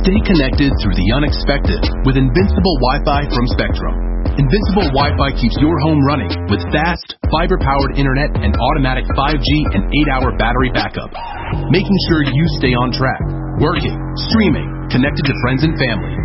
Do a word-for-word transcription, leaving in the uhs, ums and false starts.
Stay connected through the unexpected with Invincible Wi-Fi from Spectrum. Invincible Wi-Fi keeps your home running with fast, fiber-powered internet and automatic five G and eight hour battery backup, making sure you stay on track, working, streaming, connected to friends and family.